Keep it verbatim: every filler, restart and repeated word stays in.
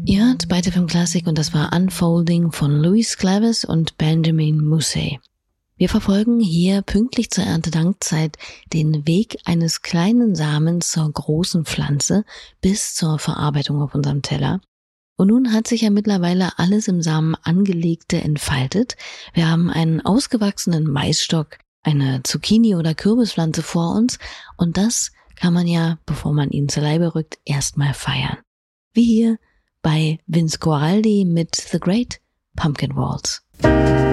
Ihr hört bei T F M Classic und das war Unfolding von Luis Cleves und Benjamin Mussey. Wir verfolgen hier pünktlich zur Erntedankzeit den Weg eines kleinen Samens zur großen Pflanze bis zur Verarbeitung auf unserem Teller. Und nun hat sich ja mittlerweile alles im Samen Angelegte entfaltet. Wir haben einen ausgewachsenen Maisstock, eine Zucchini- oder Kürbispflanze vor uns und das kann man ja, bevor man ihn zur Leibe rückt, erstmal feiern. Wie hier bei Vince Guaraldi mit The Great Pumpkin Waltz.